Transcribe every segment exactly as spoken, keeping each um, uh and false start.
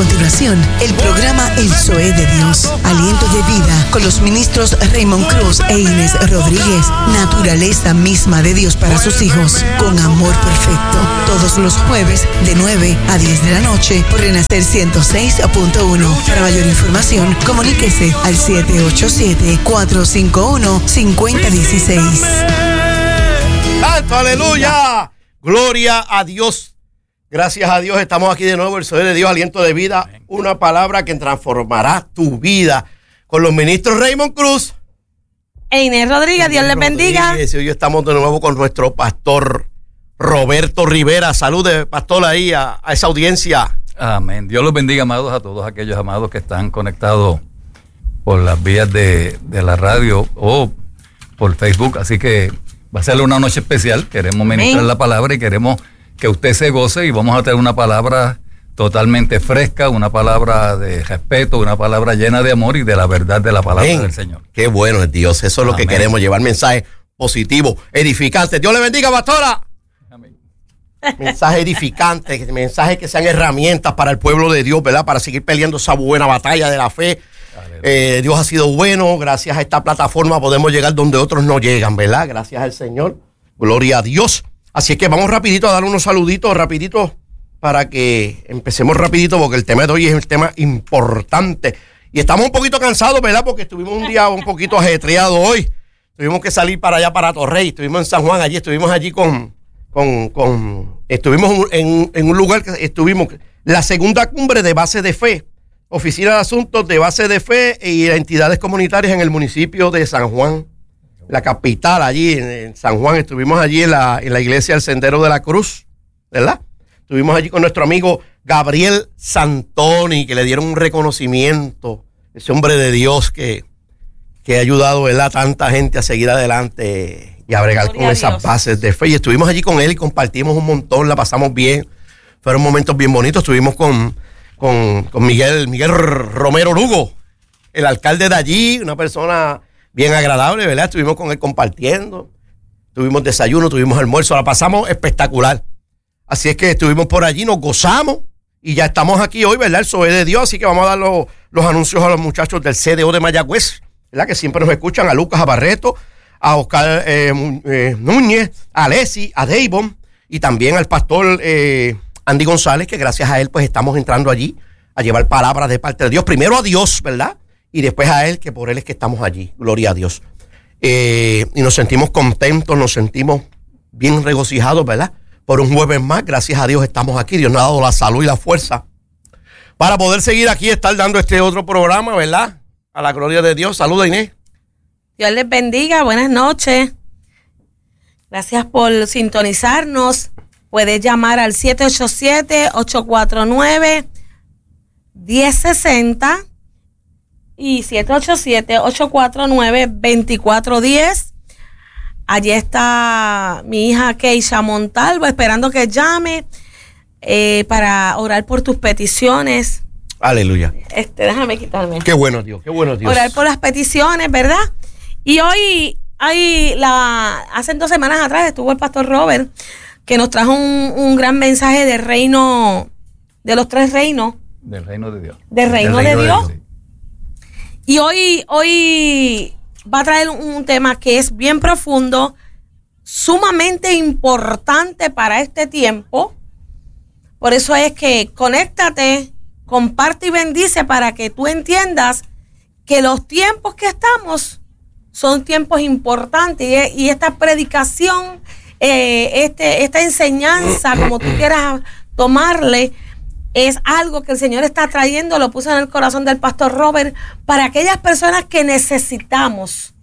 continuación, el programa El Zoé de Dios, aliento de vida, con los ministros Raymond Cruz e Inés Rodríguez. Naturaleza misma de Dios para sus hijos, con amor perfecto. Todos los jueves de nueve a diez de la noche por Renacer ciento seis punto uno. Para mayor información, comuníquese al siete ocho siete, cuatro cinco uno, cinco cero uno seis. ¡Santo, aleluya! Gloria a Dios. Gracias a Dios estamos aquí de nuevo, el Zoé de Dios, aliento de vida, una palabra que transformará tu vida. Con los ministros Raymond Cruz e Inés Rodríguez, Dios les bendiga. Y hoy estamos de nuevo con nuestro pastor Roberto Rivera. Salude, pastor, ahí a, a esa audiencia. Amén. Dios los bendiga, amados, a todos aquellos amados que están conectados por las vías de, de la radio o por Facebook. Así que va a ser una noche especial. Queremos ministrar Amén. La palabra y queremos que usted se goce, y vamos a tener una palabra totalmente fresca, una palabra de respeto, una palabra llena de amor y de la verdad de la palabra Amén. Del Señor. Qué bueno es Dios, eso es lo Amén. Que queremos, llevar mensajes positivos, edificantes. Dios le bendiga, pastora. Amén. Mensajes edificantes, mensajes que sean herramientas para el pueblo de Dios, ¿verdad? Para seguir peleando esa buena batalla de la fe. Eh, Dios ha sido bueno, gracias a esta plataforma podemos llegar donde otros no llegan, ¿verdad? Gracias al Señor, gloria a Dios. Así es que vamos rapidito a dar unos saluditos, rapidito, para que empecemos rapidito, porque el tema de hoy es un tema importante. Y estamos un poquito cansados, ¿verdad? Porque estuvimos un día un poquito ajetreado hoy. Tuvimos que salir para allá, para Torrey. Estuvimos en San Juan, allí estuvimos allí con... con, con estuvimos en, en un lugar que estuvimos... La segunda cumbre de base de fe. Oficina de Asuntos de Base de Fe y entidades comunitarias en el municipio de San Juan. La capital, allí en, en San Juan. Estuvimos allí en la, en la iglesia del Sendero de la Cruz, ¿verdad? Estuvimos allí con nuestro amigo Gabriel Santoni, que le dieron un reconocimiento, ese hombre de Dios que, que ha ayudado, ¿verdad?, a tanta gente a seguir adelante y a bregar Gloria con a esas Dios. Bases de fe. Y estuvimos allí con él y compartimos un montón, la pasamos bien. Fueron momentos bien bonitos. Estuvimos con, con, con Miguel, Miguel Romero Lugo, el alcalde de allí, una persona bien agradable, ¿verdad? Estuvimos con él compartiendo, tuvimos desayuno, tuvimos almuerzo, la pasamos espectacular. Así es que estuvimos por allí, nos gozamos y ya estamos aquí hoy, ¿verdad? El Zoé de Dios, así que vamos a dar los, los anuncios a los muchachos del C D O de Mayagüez, ¿verdad? Que siempre nos escuchan, a Lucas, a Barreto, a Oscar eh, eh, Núñez, a Leslie, a Davon y también al pastor eh, Andy González, que gracias a él pues estamos entrando allí a llevar palabras de parte de Dios, primero a Dios, ¿verdad? Y después a él, que por él es que estamos allí. Gloria a Dios. Eh, y nos sentimos contentos, nos sentimos bien regocijados, ¿verdad? Por un jueves más, gracias a Dios estamos aquí. Dios nos ha dado la salud y la fuerza para poder seguir aquí y estar dando este otro programa, ¿verdad? A la gloria de Dios. Saluda, Inés. Dios les bendiga, buenas noches. Gracias por sintonizarnos. Puedes llamar al siete ocho siete, ocho cuatro nueve, uno cero seis cero y siete ocho siete, ocho cuatro nueve, dos cuatro uno cero. Allí está mi hija Keisha Montalvo esperando que llame eh, para orar por tus peticiones. Aleluya. Este, déjame quitarme. Qué bueno Dios, qué bueno Dios. Orar por las peticiones, ¿verdad? Y hoy, hay la, hace dos semanas atrás estuvo el pastor Robert, que nos trajo un, un gran mensaje del reino, de los tres reinos. Del reino de Dios. Del reino, Del reino de, de Dios. Dios. Y hoy, hoy va a traer un tema que es bien profundo, sumamente importante para este tiempo. Por eso es que conéctate, comparte y bendice para que tú entiendas que los tiempos que estamos son tiempos importantes. Y, y esta predicación, eh, este, esta enseñanza, como tú quieras tomarle, es algo que el Señor está trayendo, lo puso en el corazón del pastor Robert, para aquellas personas que necesitamos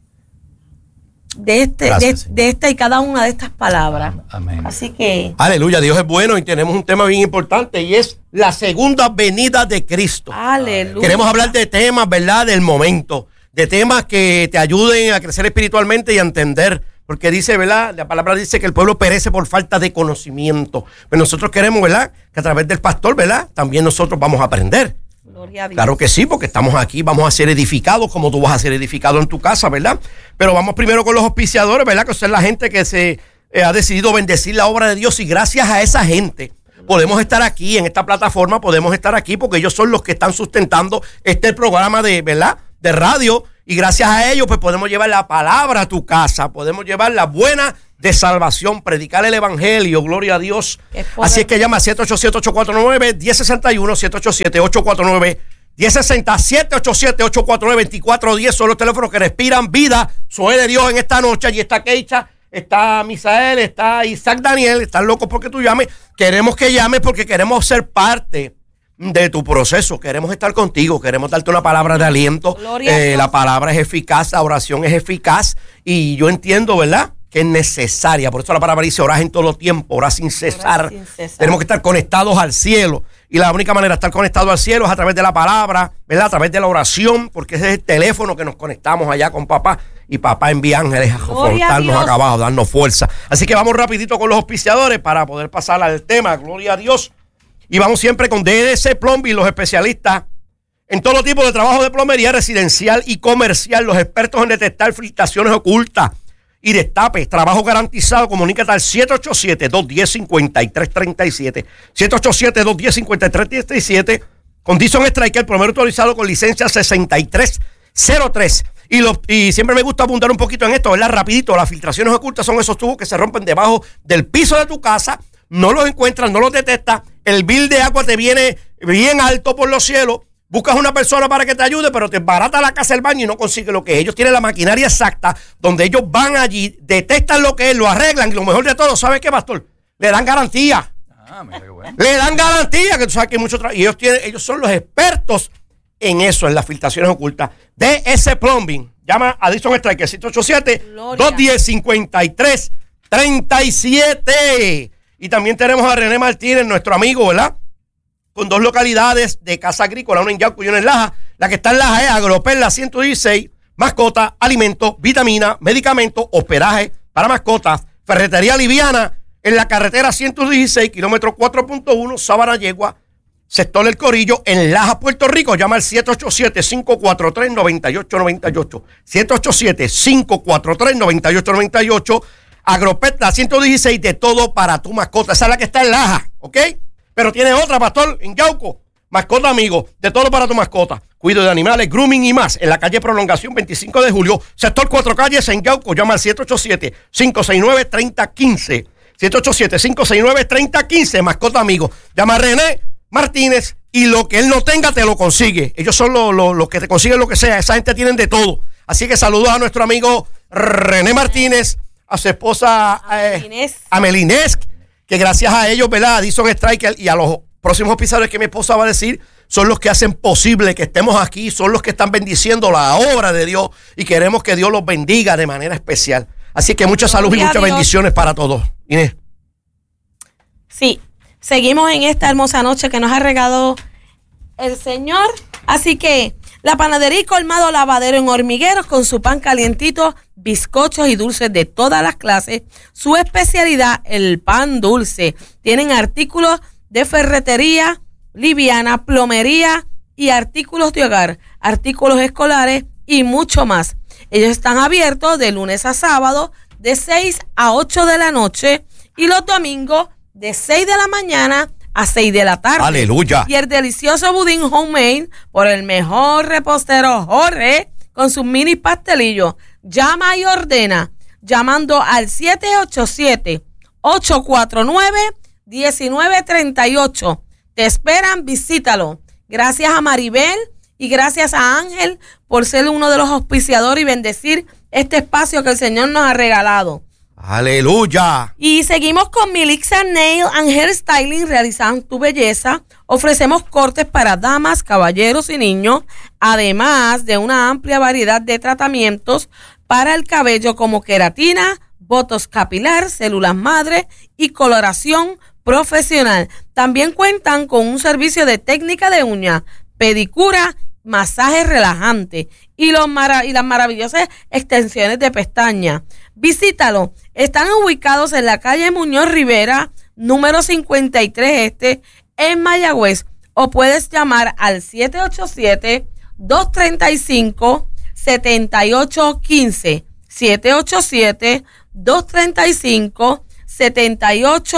de este, Gracias, de, de esta y cada una de estas palabras. Amén. Así que... Aleluya, Dios es bueno y tenemos un tema bien importante y es la segunda venida de Cristo. Aleluya. Queremos hablar de temas, ¿verdad?, del momento, de temas que te ayuden a crecer espiritualmente y a entender. Porque dice, ¿verdad? La palabra dice que el pueblo perece por falta de conocimiento. Pero nosotros queremos, ¿verdad?, que a través del pastor, ¿verdad?, también nosotros vamos a aprender. Gloria a Dios. Claro que sí, porque estamos aquí, vamos a ser edificados como tú vas a ser edificado en tu casa, ¿verdad? Pero vamos primero con los auspiciadores, ¿verdad?, que son la gente que se eh, ha decidido bendecir la obra de Dios y gracias a esa gente podemos estar aquí en esta plataforma, podemos estar aquí porque ellos son los que están sustentando este programa de, ¿verdad?, de radio, y gracias a ellos pues podemos llevar la palabra a tu casa, podemos llevar la buena de salvación, predicar el evangelio, gloria a Dios. Así es que llama siete ocho siete, ocho cuatro nueve, uno cero seis uno, siete ocho siete, ocho cuatro nueve, uno cero seis cero, siete ocho siete, ocho cuatro nueve, dos cuatro uno cero. Son los teléfonos que respiran vida. Soy de Dios en esta noche. Allí está Keisha, está Misael, está Isaac Daniel. Están locos porque tú llames. Queremos que llames porque queremos ser parte de tu proceso, queremos estar contigo, queremos darte una palabra de aliento. Eh, la palabra es eficaz, la oración es eficaz, y yo entiendo, ¿verdad?, que es necesaria. Por eso la palabra dice: orad en todo tiempo, orad sin cesar. sin cesar. Tenemos que estar conectados al cielo, y la única manera de estar conectados al cielo es a través de la palabra, ¿verdad?, a través de la oración, porque ese es el teléfono que nos conectamos allá con papá, y papá envía ángeles a confortarnos acá abajo, darnos fuerza. Así que vamos rapidito con los auspiciadores para poder pasar al tema. Gloria a Dios. Y vamos siempre con D D C Plumbing, los especialistas en todo tipo de trabajo de plomería residencial y comercial, los expertos en detectar filtraciones ocultas y destapes. Trabajo garantizado. Comunícate al siete ocho siete, dos uno cero, cinco tres tres siete. siete ocho siete, dos uno cero, cinco tres tres siete. Con Dixon Striker, plomero autorizado con licencia sesenta y tres cero tres. Y, lo, y siempre me gusta apuntar un poquito en esto, ¿verdad? Rapidito. Las filtraciones ocultas son esos tubos que se rompen debajo del piso de tu casa. No los encuentras, no los detectas. El bill de agua te viene bien alto por los cielos. Buscas una persona para que te ayude, pero te barata la casa del baño y no consigues lo que es. Ellos tienen la maquinaria exacta, donde ellos van allí, detectan lo que es, lo arreglan, y lo mejor de todo, ¿sabes qué, pastor? Le dan garantía. Ah, mira qué bueno. Le dan garantía, que tú sabes que hay mucho trabajo. Y ellos, tienen, ellos son los expertos en eso, en las filtraciones ocultas. D S Plumbing. Llama a Dixon Striker, siete ocho siete, dos uno cero, cinco tres tres siete. Y también tenemos a René Martínez, nuestro amigo, ¿verdad?, con dos localidades de casa agrícola, una en Yauco y una en Laja. La que está en Laja es Agroperla ciento dieciséis, mascota, alimentos, vitamina, medicamentos, hospedaje para mascotas, ferretería liviana en la carretera ciento dieciséis, kilómetro cuatro punto uno, Sabana Yegua, sector El Corillo, en Laja, Puerto Rico. Llama al siete ocho siete, cinco cuatro tres, nueve ocho nueve ocho. siete ocho siete, cinco cuatro tres, nueve ocho nueve ocho. Agroperla ciento dieciséis, de todo para tu mascota. Esa es la que está en Laja, ¿ok? Pero tiene otra, pastor, en Yauco. Mascota amigo, de todo para tu mascota. Cuido de animales, grooming y más. En la calle Prolongación veinticinco de julio, sector Cuatro Calles, en Yauco. Llama al siete ocho siete, cinco seis nueve, tres cero uno cinco. siete ocho siete, cinco seis nueve, tres cero uno cinco. Mascota amigo. Llama a René Martínez y lo que él no tenga te lo consigue. Ellos son los lo, lo que te consiguen lo que sea. Esa gente tienen de todo. Así que saludos a nuestro amigo René Martínez, a su esposa eh, Amelines, que gracias a ellos, ¿verdad?, a Dixon Striker y a los próximos pisadores que mi esposa va a decir, son los que hacen posible que estemos aquí, son los que están bendiciendo la obra de Dios, y queremos que Dios los bendiga de manera especial. Así que mucha salud y muchas bendiciones para todos. Inés. Sí, seguimos en esta hermosa noche que nos ha regalado el Señor. Así que la panadería y colmado Lavadero en Hormigueros, con su pan calientito, bizcochos y dulces de todas las clases. Su especialidad, el pan dulce. Tienen artículos de ferretería liviana, plomería y artículos de hogar, artículos escolares y mucho más. Ellos están abiertos de lunes a sábado de seis a ocho de la noche, y los domingos de seis de la mañana a seis de la tarde. ¡Aleluya! Y el delicioso budín homemade por el mejor repostero Jorge, con sus mini pastelillos. Llama y ordena llamando al siete ocho siete, ocho cuatro nueve, uno nueve tres ocho. Te esperan, visítalo. Gracias a Maribel y gracias a Ángel por ser uno de los auspiciadores y bendecir este espacio que el Señor nos ha regalado. ¡Aleluya! Y seguimos con Milixa Nail and Hair Styling, realizando tu belleza. Ofrecemos cortes para damas, caballeros y niños, además de una amplia variedad de tratamientos para el cabello como queratina, botox capilar, células madre y coloración profesional. También cuentan con un servicio de técnica de uña, pedicura, masaje relajante y, los mara- y las maravillosas extensiones de pestaña. Visítalo. Están ubicados en la calle Muñoz Rivera, número cincuenta y tres Este, en Mayagüez. O puedes llamar al siete ocho siete, dos tres cinco, siete ocho uno cinco. siete ocho siete, dos tres cinco, siete ocho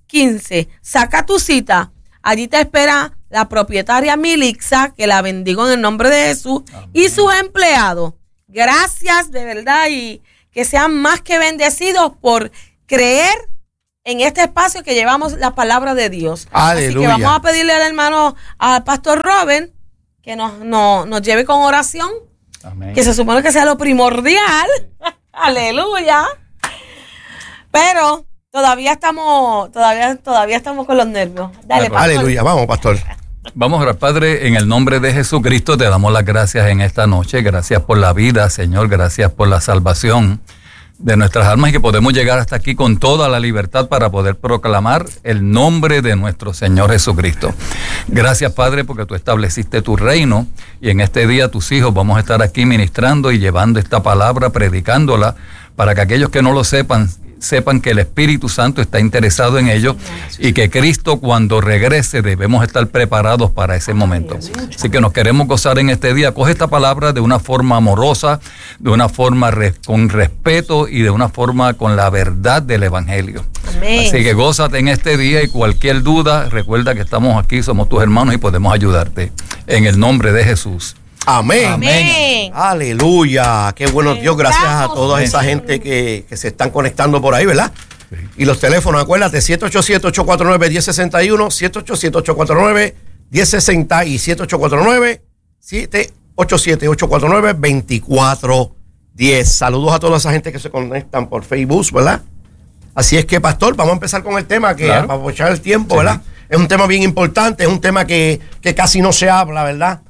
quince. Saca tu cita. Allí te espera la propietaria Milixa, que la bendigo en el nombre de Jesús, amén, y sus empleados. Gracias de verdad y que sean más que bendecidos por creer en este espacio que llevamos la palabra de Dios. Aleluya. Así que vamos a pedirle al hermano, al pastor Robert, que nos, nos, nos lleve con oración. Amén. Que se supone que sea lo primordial. Aleluya. Pero todavía estamos, todavía, todavía estamos con los nervios. Dale, pastor. Aleluya, vamos, pastor. Vamos a orar. Padre, en el nombre de Jesucristo te damos las gracias en esta noche. Gracias por la vida, Señor. Gracias por la salvación de nuestras almas y que podemos llegar hasta aquí con toda la libertad para poder proclamar el nombre de nuestro Señor Jesucristo. Gracias, Padre, porque tú estableciste tu reino y en este día tus hijos vamos a estar aquí ministrando y llevando esta palabra, predicándola, para que aquellos que no lo sepan, sepan que el Espíritu Santo está interesado en ellos y que Cristo cuando regrese debemos estar preparados para ese momento. Así que nos queremos gozar en este día. Coge esta palabra de una forma amorosa, de una forma re, con respeto y de una forma con la verdad del Evangelio. Amén. Así que gózate en este día y cualquier duda, recuerda que estamos aquí, somos tus hermanos y podemos ayudarte. En el nombre de Jesús. Amén. Amén. Aleluya. Qué bueno, Dios. Gracias a toda esa gente que, que se están conectando por ahí, ¿verdad? Sí. Y los teléfonos, acuérdate, siete ocho siete, ocho cuatro nueve, uno cero seis uno, siete ocho siete, ocho cuatro nueve, uno cero seis cero y siete ocho cuatro nueve, siete ocho siete, ocho cuatro nueve, dos cuatro uno cero. Saludos a toda esa gente que se conectan por Facebook, ¿verdad? Así es que, pastor, vamos a empezar con el tema, que claro, para aprovechar el tiempo, sí, ¿verdad? Es un tema bien importante, es un tema que, que casi no se habla, ¿verdad?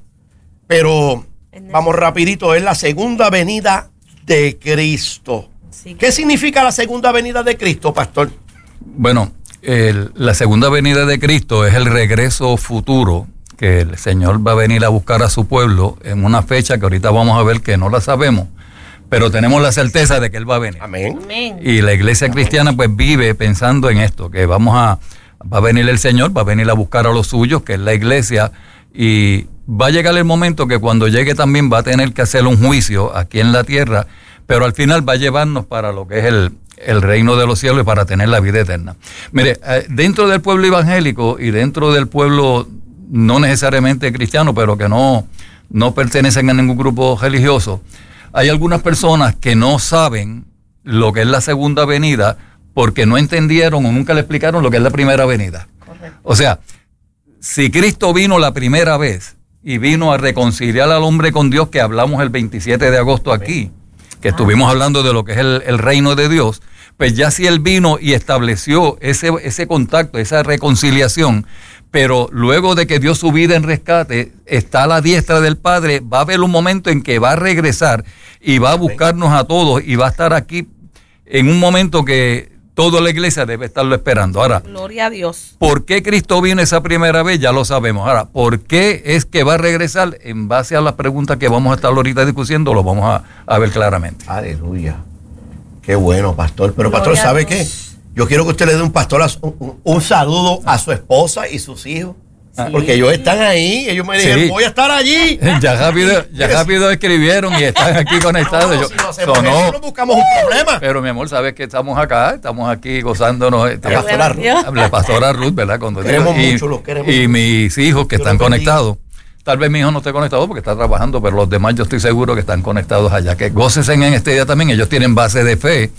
Pero vamos rapidito, es la segunda venida de Cristo. Sí. ¿Qué significa la segunda venida de Cristo, pastor? Bueno, el, la segunda venida de Cristo es el regreso futuro, que el Señor va a venir a buscar a su pueblo en una fecha que ahorita vamos a ver que no la sabemos, pero tenemos la certeza de que Él va a venir. Amén. Y la iglesia Amén. cristiana pues vive pensando en esto, que vamos a, va a venir el Señor, va a venir a buscar a los suyos, que es la iglesia, y va a llegar el momento que cuando llegue también va a tener que hacer un juicio aquí en la tierra, pero al final va a llevarnos para lo que es el, el reino de los cielos y para tener la vida eterna. Mire, dentro del pueblo evangélico y dentro del pueblo no necesariamente cristiano, pero que no, no pertenecen a ningún grupo religioso, hay algunas personas que no saben lo que es la segunda venida porque no entendieron o nunca le explicaron lo que es la primera venida. Correcto. O sea, si Cristo vino la primera vez y vino a reconciliar al hombre con Dios, que hablamos el veintisiete de agosto aquí, que estuvimos hablando de lo que es el, el reino de Dios, pues ya si Él vino y estableció ese, ese contacto, esa reconciliación, pero luego de que dio su vida en rescate, está a la diestra del Padre, va a haber un momento en que va a regresar y va a buscarnos a todos y va a estar aquí en un momento que toda la iglesia debe estarlo esperando. Ahora, gloria a Dios. ¿Por qué Cristo vino esa primera vez? Ya lo sabemos. Ahora, ¿por qué es que va a regresar? En base a las preguntas que vamos a estar ahorita discutiendo, lo vamos a, a ver claramente. Aleluya. Qué bueno, pastor. Pero, pastor, ¿sabe qué? Yo quiero que usted le dé un pastor a, un, un saludo a su esposa y sus hijos. Sí. Porque ellos están ahí, ellos me dijeron, sí, voy a estar allí. Ya rápido, ya rápido escribieron y están aquí conectados. No, no, si no hacemos sonó, eso, no buscamos un problema. Pero mi amor, sabes que estamos acá, estamos aquí gozándonos. La pastora Ruth. La pastora Ruth, ¿verdad? Cuando queremos digo, mucho, y, los queremos. Y mis hijos que están conectados. Tal vez mi hijo no esté conectado porque está trabajando, pero los demás yo estoy seguro que están conectados allá. Que gócesen en este día también, ellos tienen base de fe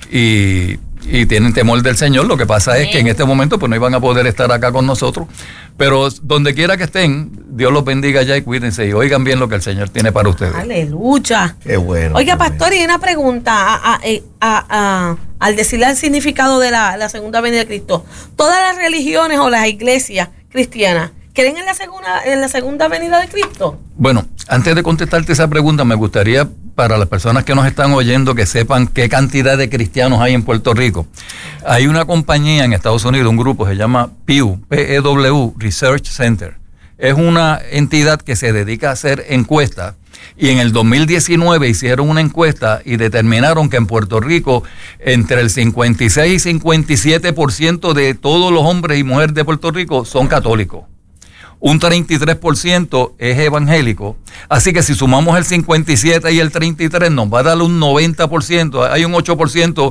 y... y tienen temor del Señor. Lo que pasa es que en este momento pues no iban a poder estar acá con nosotros, pero donde quiera que estén, Dios los bendiga allá y cuídense y oigan bien lo que el Señor tiene para ustedes. Aleluya. Qué bueno. Oiga, qué pastor, bueno. y una pregunta a, a, a, a, al decirle el significado de la, la segunda venida de Cristo. ¿Todas las religiones o las iglesias cristianas creen en la segunda, en la segunda venida de Cristo? Bueno, antes de contestarte esa pregunta, me gustaría, para las personas que nos están oyendo, que sepan qué cantidad de cristianos hay en Puerto Rico. Hay una compañía en Estados Unidos, un grupo, se llama Pew, P E W Research Center. Es una entidad que se dedica a hacer encuestas y en el dos mil diecinueve hicieron una encuesta y determinaron que en Puerto Rico entre el cincuenta y seis y cincuenta y siete por ciento de todos los hombres y mujeres de Puerto Rico son católicos. Un treinta y tres por ciento es evangélico, así que si sumamos el cincuenta y siete y el treinta y tres nos va a dar un noventa por ciento, hay un ocho por ciento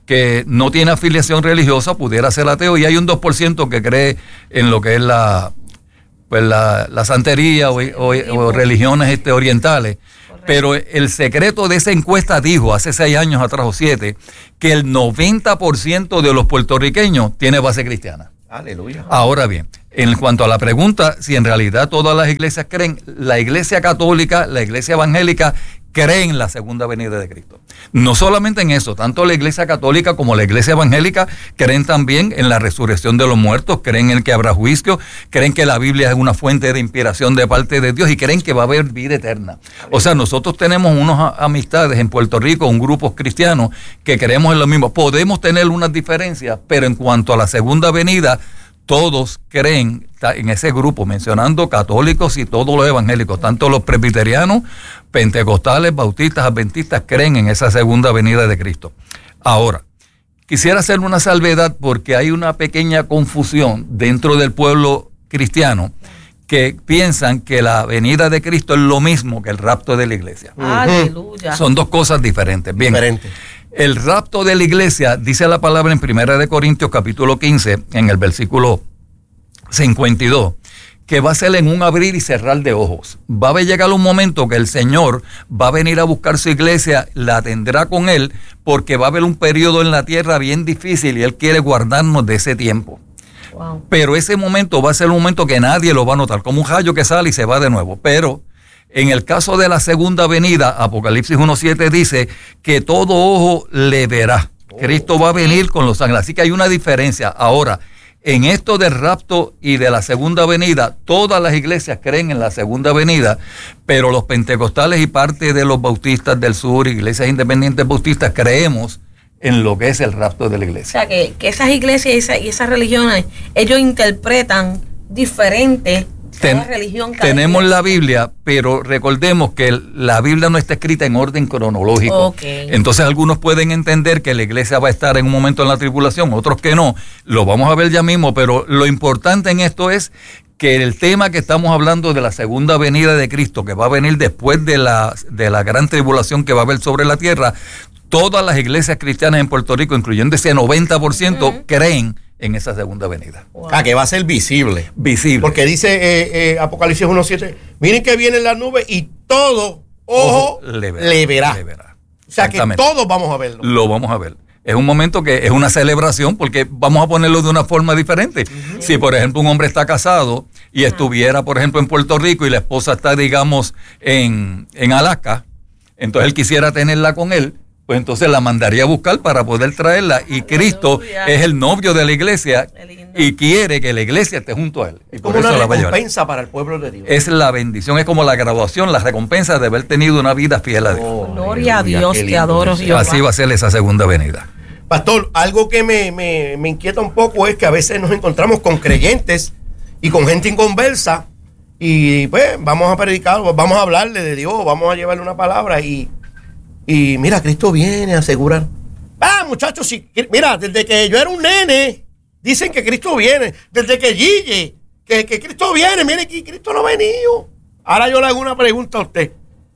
que no tiene afiliación religiosa pudiera ser ateo, y hay un dos por ciento que cree en lo que es la, pues la, la santería o, o, o religiones este, orientales. Correcto. Pero el secreto de esa encuesta dijo hace seis años atrás o siete que el noventa por ciento de los puertorriqueños tiene base cristiana. Aleluya. Ahora bien, en cuanto a la pregunta, si en realidad todas las iglesias creen, la iglesia católica, la iglesia evangélica, creen en la segunda venida de Cristo. No solamente en eso, tanto la iglesia católica como la iglesia evangélica creen también en la resurrección de los muertos, creen en que habrá juicio, creen que la Biblia es una fuente de inspiración de parte de Dios y creen que va a haber vida eterna. O sea, nosotros tenemos unas amistades en Puerto Rico, un grupo cristiano que creemos en lo mismo. Podemos tener unas diferencias, pero en cuanto a la segunda venida, todos creen en ese grupo, mencionando católicos y todos los evangélicos, tanto los presbiterianos, pentecostales, bautistas, adventistas, creen en esa segunda venida de Cristo. Ahora, quisiera hacer una salvedad porque hay una pequeña confusión dentro del pueblo cristiano que piensan que la venida de Cristo es lo mismo que el rapto de la iglesia. Aleluya. Son dos cosas diferentes. Bien. Diferente. El rapto de la iglesia, dice la palabra en Primera de Corintios capítulo quince, en el versículo cincuenta y dos, que va a ser en un abrir y cerrar de ojos. Va a llegar un momento que el Señor va a venir a buscar su iglesia, la tendrá con Él, porque va a haber un periodo en la tierra bien difícil y Él quiere guardarnos de ese tiempo. Wow. Pero ese momento va a ser un momento que nadie lo va a notar, como un rayo que sale y se va de nuevo. Pero en el caso de la segunda venida, Apocalipsis uno siete dice que todo ojo le verá. Oh. Cristo va a venir con los ángeles. Así que hay una diferencia. Ahora, en esto del rapto y de la segunda venida, todas las iglesias creen en la segunda venida, pero los pentecostales y parte de los bautistas del sur, iglesias independientes bautistas, creemos en lo que es el rapto de la iglesia. O sea, que, que esas iglesias y, esa, y esas religiones, ellos interpretan diferente Ten, cada religión. Cada tenemos iglesia. La Biblia, pero recordemos que la Biblia no está escrita en orden cronológico. Okay. Entonces algunos pueden entender que la iglesia va a estar en un momento en la tribulación, otros que no. Lo vamos a ver ya mismo, pero lo importante en esto es que el tema que estamos hablando de la segunda venida de Cristo, que va a venir después de la, de la gran tribulación que va a haber sobre la tierra, todas las iglesias cristianas en Puerto Rico, incluyendo ese noventa por ciento, uh-huh. creen en esa segunda venida. Wow. Ah, que va a ser visible. Visible. Porque dice eh, eh, Apocalipsis uno siete, miren que vienen las nubes y todo ojo, ojo le, verá, le, verá. le verá. O sea que todos vamos a verlo. Lo vamos a ver. Es un momento que es una celebración porque vamos a ponerlo de una forma diferente. Uh-huh. Si, por ejemplo, un hombre está casado y uh-huh. estuviera, por ejemplo, en Puerto Rico y la esposa está, digamos, en, en Alaska, entonces él quisiera tenerla con él, pues entonces la mandaría a buscar para poder traerla. Y Cristo es el novio de la iglesia y quiere que la iglesia esté junto a él. Y es como una recompensa para el pueblo de Dios. Es la bendición, es como la graduación, la recompensa de haber tenido una vida fiel a Dios. Oh, gloria a Dios, te adoro, Dios. Así va a ser esa segunda venida. Pastor, algo que me, me, me inquieta un poco es que a veces nos encontramos con creyentes y con gente inconversa y pues vamos a predicar, vamos a hablarle de Dios, vamos a llevarle una palabra y... Y mira, Cristo viene a asegurar. Ah, muchachos, si, mira, desde que yo era un nene, dicen que Cristo viene. Desde que Gille, que, que Cristo viene, mire que Cristo no ha venido. Ahora yo le hago una pregunta a usted.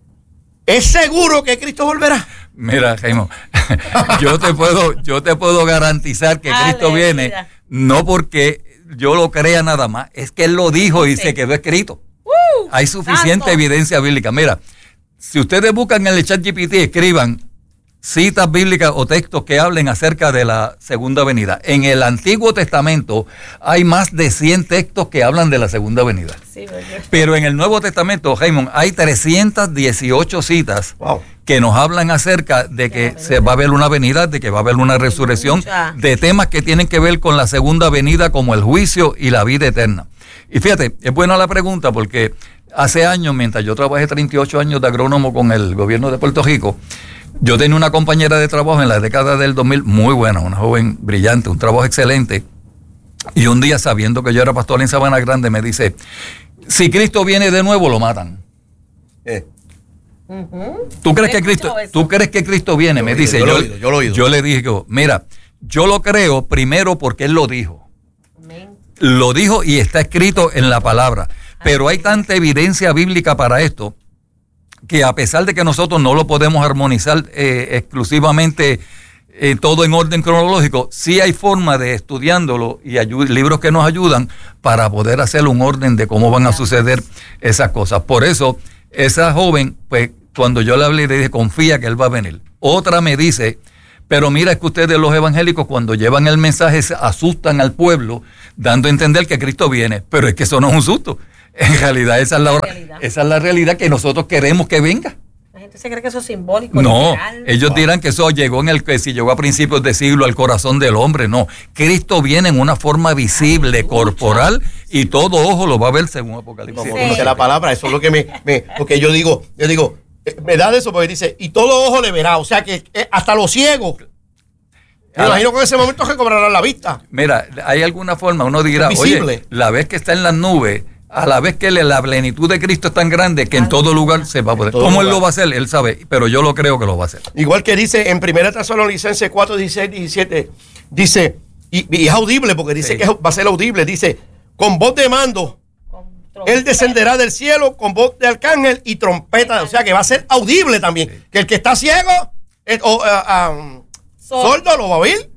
¿Es seguro que Cristo volverá? Mira, Jaime, yo te puedo, yo te puedo garantizar que Cristo viene, no porque yo lo crea nada más, es que Él lo dijo y se quedó escrito. Uh, Hay suficiente tanto. evidencia bíblica. Mira, si ustedes buscan en el chat G P T, escriban citas bíblicas o textos que hablen acerca de la segunda venida. En el Antiguo Testamento hay más de cien textos que hablan de la segunda venida. Sí, pero en el Nuevo Testamento, Jaimón, hay trescientas dieciocho citas wow. que nos hablan acerca de que se va a haber una venida, de que va a haber una resurrección, de temas que tienen que ver con la segunda venida como el juicio y la vida eterna. Y fíjate, es buena la pregunta porque hace años, mientras yo trabajé treinta y ocho años de agrónomo con el gobierno de Puerto Rico, yo tenía una compañera de trabajo en la década del dos mil muy buena, una joven brillante, un trabajo excelente. Y un día, sabiendo que yo era pastor en Sabana Grande, me dice, si Cristo viene de nuevo, lo matan. Eh. Uh-huh. ¿Tú crees que Cristo, ¿tú crees que Cristo viene? Yo me dice, yo, yo, yo, yo, lo oído. yo le dije, mira, yo lo creo primero porque Él lo dijo. Lo dijo y está escrito en la palabra. Pero hay tanta evidencia bíblica para esto que a pesar de que nosotros no lo podemos armonizar eh, exclusivamente eh, todo en orden cronológico, sí hay forma de estudiándolo y ayud- libros que nos ayudan para poder hacer un orden de cómo van a suceder esas cosas. Por eso, esa joven, pues cuando yo le hablé, le dije, confía que él va a venir. Otra me dice, pero mira, es que ustedes los evangélicos cuando llevan el mensaje se asustan al pueblo, dando a entender que Cristo viene, pero es que eso no es un susto. En realidad esa es la, la esa es la realidad que nosotros queremos que venga. La gente se cree que eso es simbólico. No, literal. ellos Wow. dirán que eso llegó en el que si llegó a principios de siglo al corazón del hombre. No, Cristo viene en una forma visible, Ay, corporal, y todo ojo lo va a ver según Apocalipsis. Como Sí. dice la palabra, eso es lo que me, me porque yo digo, yo digo, eh, me da de eso porque dice, y todo ojo le verá, o sea que eh, hasta los ciegos. Me Ahora, imagino que en ese momento recobrarán la vista. Mira, hay alguna forma, uno dirá, Es oye, visible. la vez que está en las nubes, a la vez que le- la plenitud de Cristo es tan grande que en todo lugar se va a poder. todo ¿Cómo él lugar. lo va a hacer? Él sabe, pero yo lo creo que lo va a hacer. Igual que dice en primera Tesalonicenses cuatro, dieciséis, diecisiete, dice, y, y es audible porque dice Sí. que va a ser audible, dice, con voz de mando, Con trompeta. él descenderá del cielo con voz de arcángel y trompeta, o sea que va a ser audible también. Sí. Que el que está ciego eh, o ah, ah, sordo lo va a oír.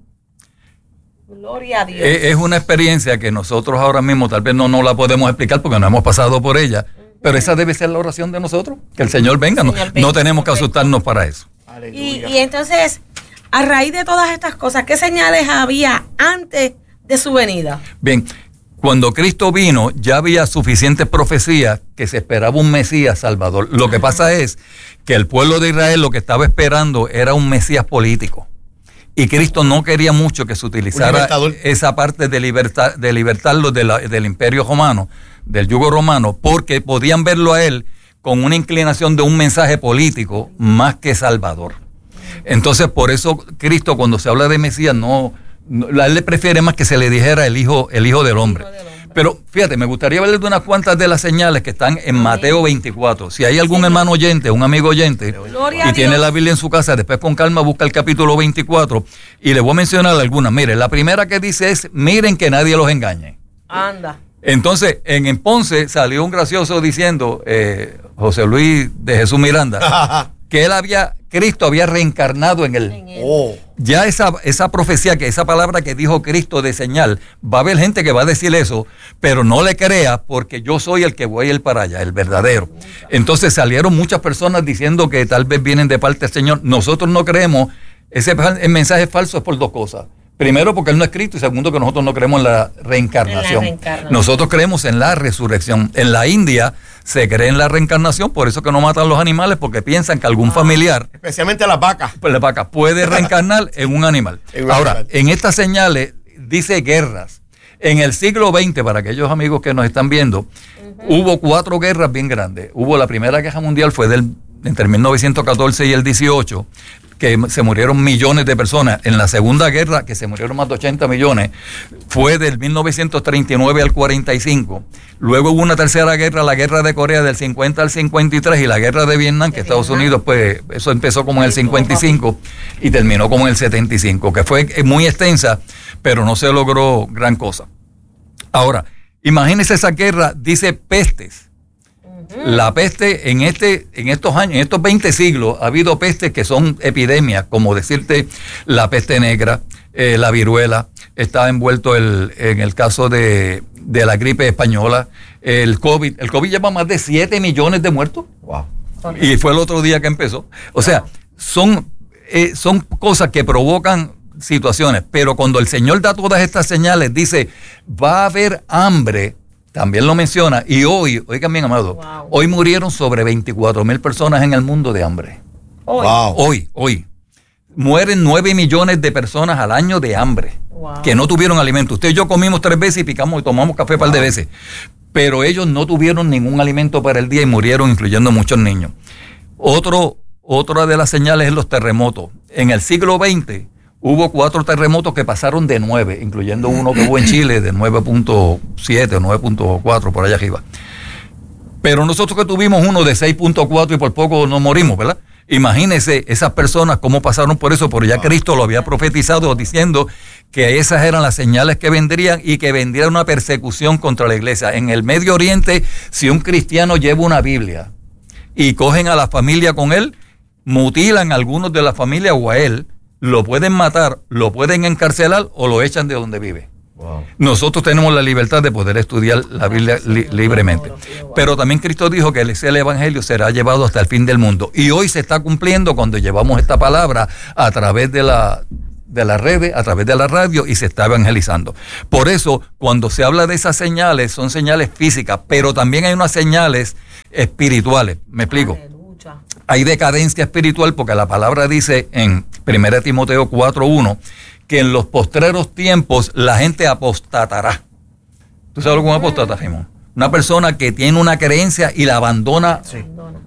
Gloria a Dios. Es, es una experiencia que nosotros ahora mismo tal vez no, no la podemos explicar porque no hemos pasado por ella, pero esa debe ser la oración de nosotros, que el Señor venga. No, Señor, venga, no tenemos que correcto. asustarnos para eso. y, Aleluya. y entonces, a raíz de todas estas cosas, ¿qué señales había antes de su venida? Bien, cuando Cristo vino ya había suficientes profecías que se esperaba un Mesías salvador. Lo que pasa es que el pueblo de Israel lo que estaba esperando era un Mesías político. Y Cristo no quería mucho que se utilizara libertador. esa parte de, libertad, de libertarlos de la- del imperio romano, del yugo romano, porque podían verlo a él con una inclinación de un mensaje político más que salvador. Entonces, por eso Cristo, cuando se habla de Mesías, no, no a él le prefiere más que se le dijera el hijo, el hijo del hombre. Hijo del hombre. Pero fíjate, me gustaría hablarles de unas cuantas de las señales que están en Mateo veinticuatro. Si hay algún hermano oyente, un amigo oyente, Gloria y a tiene Dios. la Biblia en su casa, después con calma busca el capítulo veinticuatro y le voy a mencionar algunas. Mire, la primera que dice es, miren que nadie los engañe. Anda. Entonces, en, en Ponce salió un gracioso diciendo, eh, José Luis de Jesús Miranda, que él había, Cristo había reencarnado en él. En él. Oh, Ya esa, esa profecía, que esa palabra que dijo Cristo de señal, va a haber gente que va a decir eso, pero no le crea porque yo soy el que voy a ir para allá, el verdadero. Entonces salieron muchas personas diciendo que tal vez vienen de parte del Señor. Nosotros no creemos, ese el mensaje falso es por dos cosas. Primero, porque él no es Cristo, y segundo, que nosotros no creemos en la reencarnación. En la reencarnación. Nosotros creemos en la resurrección. En la India se cree en la reencarnación, por eso que no matan los animales, porque piensan que algún familiar especialmente las vacas. pues la vaca puede reencarnar en un animal. En un Ahora, animal. en estas señales dice guerras. En el siglo veinte, para aquellos amigos que nos están viendo, hubo cuatro guerras bien grandes. Hubo la Primera Guerra Mundial, fue del, entre mil novecientos catorce y el dieciocho, que se murieron millones de personas. En la Segunda Guerra, que se murieron más de ochenta millones, fue del mil novecientos treinta y nueve al cuarenta y cinco. Luego hubo una tercera guerra, la Guerra de Corea del cincuenta al cincuenta y tres, y la Guerra de Vietnam, que De Estados Vietnam. Unidos, pues eso empezó como en el cincuenta y cinco y terminó como en el setenta y cinco, que fue muy extensa, pero no se logró gran cosa. Ahora, imagínese esa guerra, dice pestes. La peste en este, en estos años, en estos veinte siglos, ha habido pestes que son epidemias, como decirte la peste negra, eh, la viruela, está envuelto el, en el caso de, de la gripe española, el COVID. El COVID lleva más de siete millones de muertos. Wow. Y fue el otro día que empezó. O sea, son, eh, son cosas que provocan situaciones, pero cuando el Señor da todas estas señales, dice, va a haber hambre, también lo menciona, y hoy, oigan bien, amado, Wow. hoy murieron sobre veinticuatro mil personas en el mundo de hambre. Hoy. Wow. Hoy, hoy. Mueren nueve millones de personas al año de hambre, Wow. que no tuvieron alimento. Usted y yo comimos tres veces y picamos y tomamos café un par de veces, pero ellos no tuvieron ningún alimento para el día y murieron, incluyendo muchos niños. Otro, otra de las señales es los terremotos. En el siglo veinte hubo cuatro terremotos que pasaron de nueve, incluyendo uno que hubo en Chile de nueve punto siete o nueve punto cuatro por allá arriba. Pero nosotros que tuvimos uno de seis punto cuatro y por poco nos morimos, ¿verdad? Imagínense esas personas cómo pasaron por eso, porque ya Cristo lo había profetizado diciendo que esas eran las señales que vendrían y que vendría una persecución contra la iglesia. En el Medio Oriente, si un cristiano lleva una Biblia y cogen a la familia con él, mutilan a algunos de la familia o a él, lo pueden matar, lo pueden encarcelar o lo echan de donde vive. Wow. Nosotros tenemos la libertad de poder estudiar la Biblia li- libremente. Pero también Cristo dijo que el Evangelio será llevado hasta el fin del mundo. Y hoy se está cumpliendo cuando llevamos esta palabra a través de la... de las redes, a través de la radio, y se está evangelizando. Por eso, cuando se habla de esas señales, son señales físicas, pero también hay unas señales espirituales. ¿Me explico? Aleluya. Hay decadencia espiritual porque la palabra dice en primera Timoteo cuatro uno que en los postreros tiempos la gente apostatará. ¿Tú sabes lo que es un apostata, Raymond? Una persona que tiene una creencia y la abandona, sí.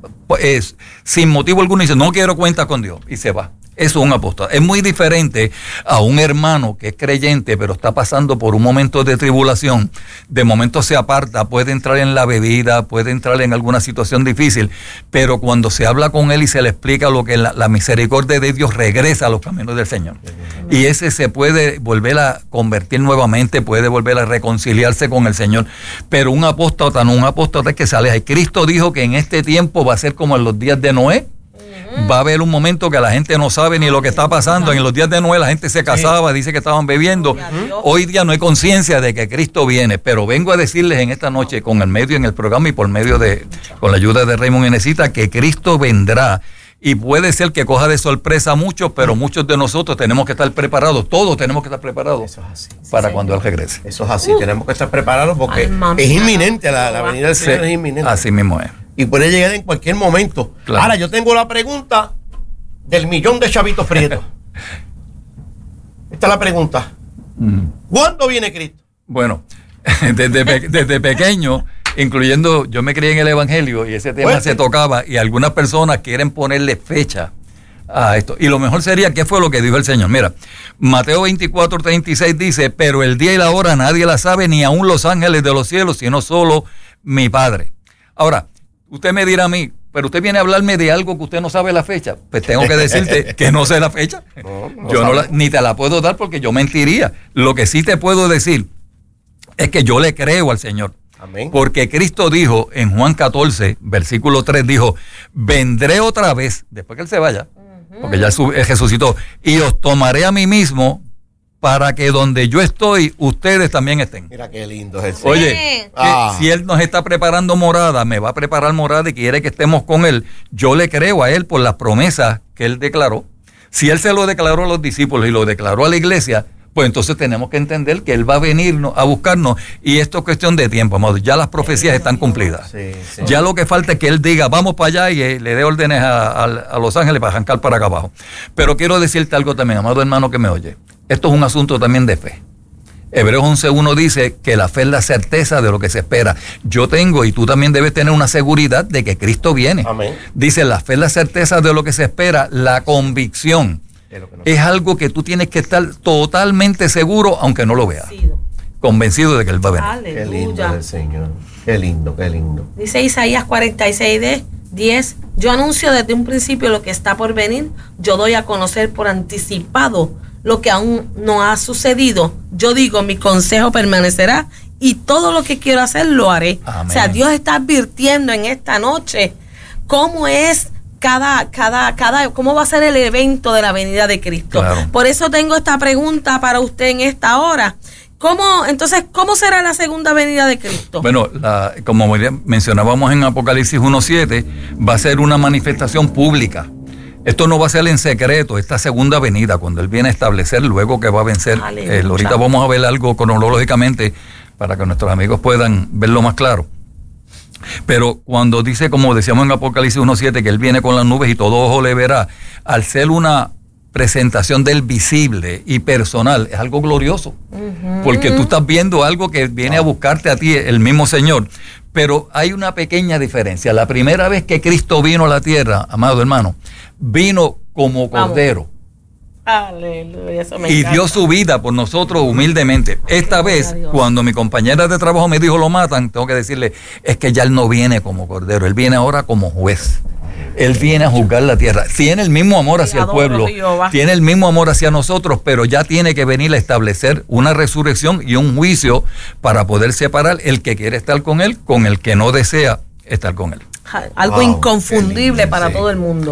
pues, sin motivo alguno, y dice, no quiero cuentas con Dios, y se va. Eso es un apóstata. Es muy diferente a un hermano que es creyente, pero está pasando por un momento de tribulación. De momento se aparta, puede entrar en la bebida, puede entrar en alguna situación difícil, pero cuando se habla con él y se le explica lo que la, la misericordia de Dios, regresa a los caminos del Señor. Y ese se puede volver a convertir nuevamente, puede volver a reconciliarse con el Señor. Pero un apóstata, no un apóstata es que se aleja. Y Cristo dijo que en este tiempo va a ser como en los días de Noé. Va a haber un momento que la gente no sabe ni lo que está pasando. En los días de Noé la gente se casaba, sí. dice que estaban bebiendo. Hoy día no hay conciencia de que Cristo viene, pero vengo a decirles en esta noche, con el medio en el programa y por medio de, con la ayuda de Raymond Enesita, que Cristo vendrá. Y puede ser que coja de sorpresa a muchos, pero muchos de nosotros tenemos que estar preparados, todos tenemos que estar preparados Eso es así. para sí, cuando Él regrese. Eso es así, uh. tenemos que estar preparados porque Ay, es inminente, la, la venida del Señor sí, es inminente. Así mismo es. Y puede llegar en cualquier momento. Claro. Ahora, yo tengo la pregunta del millón de chavitos prietos. Esta es la pregunta. Mm. ¿Cuándo viene Cristo? Bueno, desde, pe- desde pequeño, incluyendo, yo me crié en el Evangelio y ese tema Fuerte. se tocaba y algunas personas quieren ponerle fecha a esto. Y lo mejor sería, ¿qué fue lo que dijo el Señor? Mira, Mateo veinticuatro treinta y seis dice, pero el día y la hora nadie la sabe, ni aun los ángeles de los cielos, sino solo mi Padre. Ahora, usted me dirá a mí, pero usted viene a hablarme de algo que usted no sabe la fecha. Pues tengo que decirte que no sé la fecha. No, no yo no la, ni te la puedo dar porque yo mentiría. Lo que sí te puedo decir es que yo le creo al Señor. Amén. Porque Cristo dijo en Juan catorce, versículo tres, dijo, vendré otra vez, después que Él se vaya, uh-huh. porque ya Él resucitó, y os tomaré a mí mismo para que donde yo estoy, ustedes también estén. Mira qué lindo es el Señor. Oye, ah. si Él nos está preparando morada, me va a preparar morada y quiere que estemos con Él, yo le creo a Él por las promesas que Él declaró. Si Él se lo declaró a los discípulos y lo declaró a la iglesia, pues entonces tenemos que entender que Él va a venir a buscarnos y esto es cuestión de tiempo, amado. Ya las profecías están cumplidas. Sí, sí. Ya lo que falta es que Él diga, vamos para allá y eh, le dé órdenes a, a, a Los Ángeles para arrancar para acá abajo. Pero quiero decirte algo también, amado hermano que me oye. Esto es un asunto también de fe. Hebreos once uno dice que la fe es la certeza de lo que se espera. Yo tengo y tú también debes tener una seguridad de que Cristo viene. Amén. Dice la fe es la certeza de lo que se espera, la convicción. No es algo que tú tienes que estar totalmente seguro, aunque no lo veas. Convencido, Convencido de que Él va a venir. Aleluya. Qué lindo es el Señor. Qué lindo, qué lindo. Dice Isaías cuarenta y seis, diez. Yo anuncio desde un principio lo que está por venir. Yo doy a conocer por anticipado lo que aún no ha sucedido. Yo digo, mi consejo permanecerá y todo lo que quiero hacer lo haré. Amén. O sea, Dios está advirtiendo en esta noche cómo es Cada, cada, cada, cómo va a ser el evento de la venida de Cristo. Claro. Por eso tengo esta pregunta para usted en esta hora. ¿Cómo, entonces, cómo será la segunda venida de Cristo? Bueno, la, como mencionábamos en Apocalipsis uno siete, va a ser una manifestación pública. Esto no va a ser en secreto, esta segunda venida, cuando Él viene a establecer, luego que va a vencer. Eh, ahorita vamos a ver algo cronológicamente para que nuestros amigos puedan verlo más claro. Pero cuando dice, como decíamos en Apocalipsis uno siete, que Él viene con las nubes y todo ojo le verá, al ser una presentación del visible y personal, es algo glorioso. Uh-huh. Porque tú estás viendo algo que viene a buscarte a ti, el mismo Señor. Pero hay una pequeña diferencia. La primera vez que Cristo vino a la tierra, amado hermano, vino como cordero. Aleluya, eso me y encanta. dio su vida por nosotros humildemente. Esta vez, cuando mi compañera de trabajo me dijo lo matan, tengo que decirle, es que ya Él no viene como cordero, Él viene ahora como juez. Él viene a juzgar la tierra. Tiene el mismo amor hacia el pueblo, tiene el mismo amor hacia nosotros, pero ya tiene que venir a establecer una resurrección y un juicio para poder separar el que quiere estar con Él con el que no desea estar con Él. Algo wow, inconfundible lindo, para sí. todo el mundo.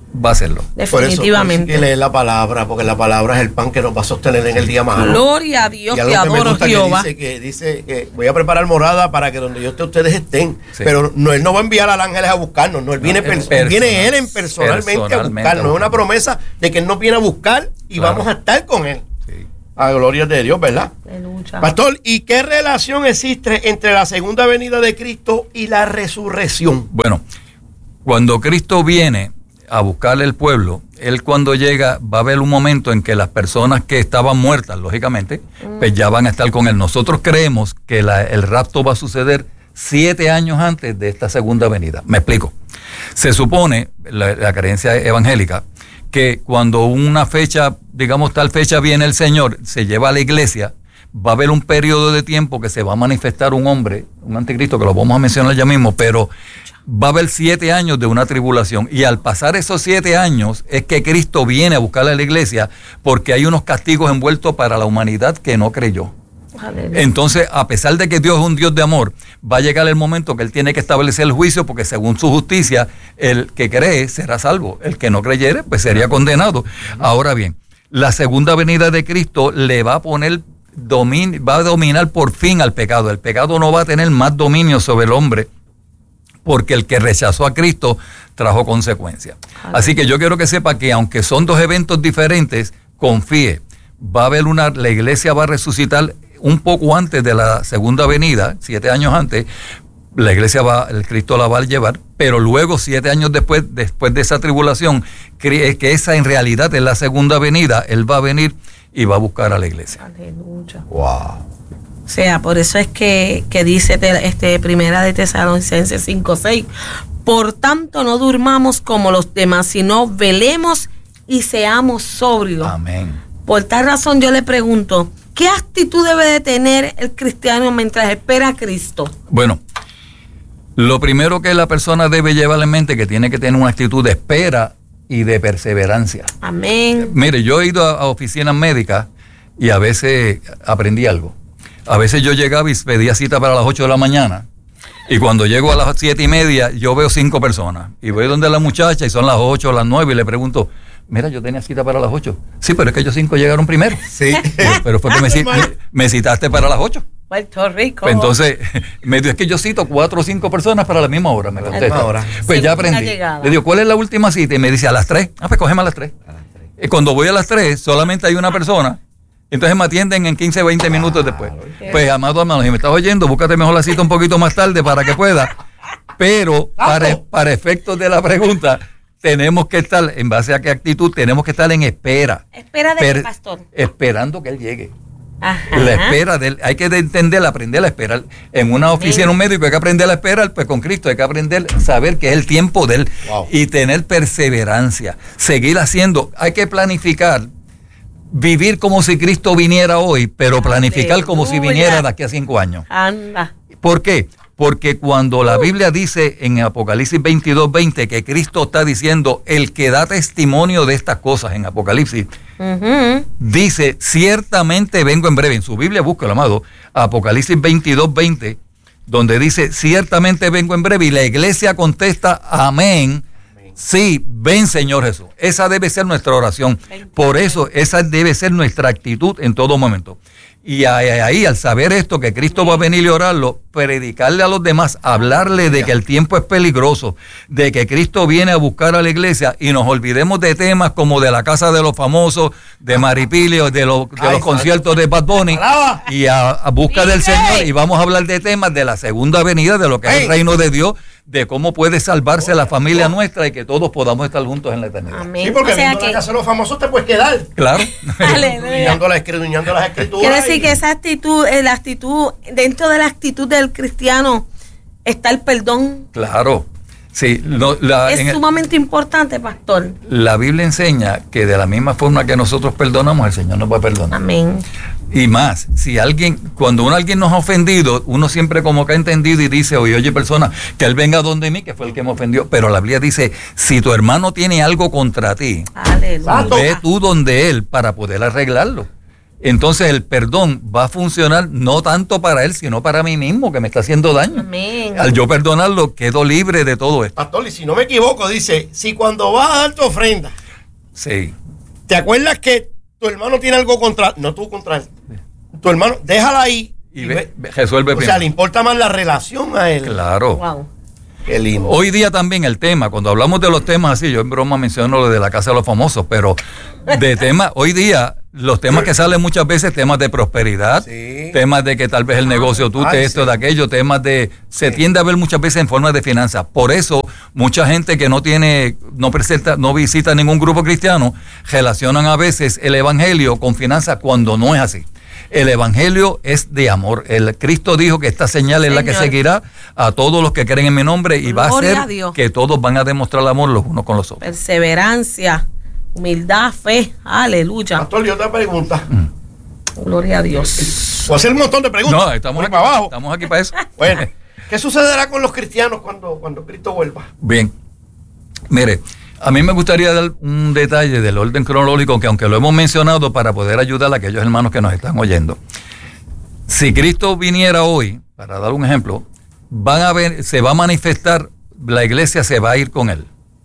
va a hacerlo. Definitivamente. Por eso, hay que leer la palabra, porque la palabra es el pan que nos va a sostener en el día malo. Gloria a Dios, y te adoro, Jehová. Que dice, que dice que voy a preparar morada para que donde yo esté ustedes estén. Sí. Pero no, él no va a enviar a los ángeles a buscarnos, no, él viene, no, personal, viene él en personalmente, personalmente a buscarnos. Es una promesa de que él nos viene a buscar y claro. vamos a estar con él. Sí. A gloria de Dios, ¿verdad? Aleluya. Pastor, ¿y qué relación existe entre la segunda venida de Cristo y la resurrección? Bueno, cuando Cristo viene a buscarle el pueblo, él cuando llega va a haber un momento en que las personas que estaban muertas, lógicamente, mm. pues ya van a estar con él. Nosotros creemos que la, el rapto va a suceder siete años antes de esta segunda venida. Me explico. Se supone, la, la creencia evangélica, que cuando una fecha, digamos tal fecha viene el Señor, se lleva a la iglesia, va a haber un periodo de tiempo que se va a manifestar un hombre, un anticristo, que lo vamos a mencionar ya mismo, pero va a haber siete años de una tribulación, y al pasar esos siete años es que Cristo viene a buscarle a la iglesia, porque hay unos castigos envueltos para la humanidad que no creyó. Aleluya. Entonces, a pesar de que Dios es un Dios de amor, va a llegar el momento que Él tiene que establecer el juicio, porque según su justicia, el que cree será salvo, el que no creyere, pues sería condenado. Uh-huh. Ahora bien, la segunda venida de Cristo le va a poner domin- va a dominar por fin al pecado. El pecado no va a tener más dominio sobre el hombre, porque el que rechazó a Cristo trajo consecuencias. Así que yo quiero que sepa que aunque son dos eventos diferentes, confíe, va a haber una, la iglesia va a resucitar un poco antes de la segunda venida, siete años antes, la iglesia va, el Cristo la va a llevar, pero luego siete años después, después de esa tribulación, que, que esa en realidad es la segunda venida, él va a venir y va a buscar a la iglesia. Aleluya. Wow. O sea, por eso es que, que dice este Primera de Tesalonicenses cinco seis, por tanto no durmamos como los demás, sino velemos y seamos sobrios. Amén. Por tal razón yo le pregunto, ¿qué actitud debe de tener el cristiano mientras espera a Cristo? Bueno, lo primero que la persona debe llevar en mente es que tiene que tener una actitud de espera y de perseverancia. Amén. Mire, yo he ido a, a oficinas médicas y a veces aprendí algo. A veces yo llegaba y pedía cita para las ocho de la mañana, y cuando llego a las siete y media yo veo cinco personas, y voy donde la muchacha y son las ocho o las nueve y le pregunto, mira, yo tenía cita para las ocho. Sí, pero es que ellos cinco llegaron primero. Sí. Pero, pero fue que me, me, me citaste para las ocho. Puerto Rico. Pues entonces, me dijo, es que yo cito cuatro o cinco personas para la misma hora, me contesta. Hora. Pues ya aprendí. Le digo, ¿cuál es la última cita? Y me dice, a las tres. Ah, pues cógeme a las tres. A las tres. Y cuando voy a las tres, solamente hay una persona. Entonces me atienden en quince, veinte minutos después. Pues, amado hermano, si me estás oyendo, búscate mejor la cita un poquito más tarde para que pueda. Pero, para, para efectos de la pregunta, tenemos que estar, en base a qué actitud, tenemos que estar en espera. ¿Espera de qué, pastor? Esperando que él llegue. Ajá. La espera de él, hay que entender, aprender a esperar. En una oficina, en un médico, hay que aprender a esperar, pues con Cristo hay que aprender a saber que es el tiempo de él. Wow. Y tener perseverancia, seguir haciendo, hay que planificar. Vivir como si Cristo viniera hoy, pero planificar Aleluya. Como si viniera de aquí a cinco años. Anda. ¿Por qué? Porque cuando la Biblia dice en Apocalipsis veintidós veinte que Cristo está diciendo, el que da testimonio de estas cosas en Apocalipsis, uh-huh. dice, ciertamente vengo en breve. En su Biblia, búscalo, amado, Apocalipsis veintidós veinte, donde dice, ciertamente vengo en breve, y la iglesia contesta, amén. Sí, ven Señor Jesús. Esa debe ser nuestra oración. Por eso, esa debe ser nuestra actitud en todo momento. Y ahí, al saber esto, que Cristo va a venir y orarlo, predicarle a los demás, hablarle de que el tiempo es peligroso, de que Cristo viene a buscar a la iglesia, y nos olvidemos de temas como de la casa de los famosos, de Maripilio, de, lo, de los conciertos de Bad Bunny, y a, a busca del Señor, y vamos a hablar de temas de la segunda venida, de lo que es el reino de Dios, de cómo puede salvarse la familia nuestra y que todos podamos estar juntos en la eternidad. Amén. Sí, porque o sea viendo que... la casa de los famosos te puedes quedar. Claro. Escudriñando las escrituras. Quiere decir que esa actitud, la actitud, dentro de la actitud del cristiano está el perdón. Claro. Sí, no, la, es sumamente el, importante, pastor. La Biblia enseña que de la misma forma que nosotros perdonamos, el Señor nos va a perdonar. Amén. Y más, si alguien, cuando uno, alguien nos ha ofendido, uno siempre como que ha entendido y dice, oye, oye, persona, que él venga donde mí, que fue el que me ofendió. Pero la Biblia dice, si tu hermano tiene algo contra ti, Aleluya. ve tú donde él para poder arreglarlo. entonces el perdón va a funcionar no tanto para él, sino para mí mismo, que me está haciendo daño. Amén. Al yo perdonarlo, quedo libre de todo esto. Pastor, y si no me equivoco, dice, si cuando vas a dar tu ofrenda, Sí. ¿te acuerdas que tu hermano tiene algo contra, no tú contra él, tu hermano, déjala ahí Y ve, ve, resuelve o primero. sea, le importa más la relación a él? Claro. Wow. Qué lindo. Hoy día también el tema, cuando hablamos de los temas así, yo en broma menciono lo de la casa de los famosos, pero de temas, hoy día, los temas que salen muchas veces, temas de prosperidad, Sí. temas de que tal vez el negocio tú, Ay, esto, sí. de aquello, temas de, se Sí. tiende a ver muchas veces en forma de finanzas. Por eso, mucha gente que no tiene, no presenta, no visita ningún grupo cristiano, relacionan a veces el evangelio con finanzas cuando no es así. El evangelio es de amor. El Cristo dijo que esta señal es la que Señor. seguirá a todos los que creen en mi nombre y va a Gloria ser a Dios. que todos van a demostrar el amor los unos con los otros. Perseverancia, humildad, fe. Aleluya. Pastor, y otra pregunta. Gloria a Dios. Voy a hacer un montón de preguntas. No, estamos Voy aquí, para abajo. estamos aquí para eso. Bueno, ¿qué sucederá con los cristianos cuando, cuando Cristo vuelva? Bien, mire, a mí me gustaría dar un detalle del orden cronológico que aunque lo hemos mencionado para poder ayudar a aquellos hermanos que nos están oyendo. Si Cristo viniera hoy, para dar un ejemplo, van a ver, se va a manifestar, la iglesia se va a ir con él.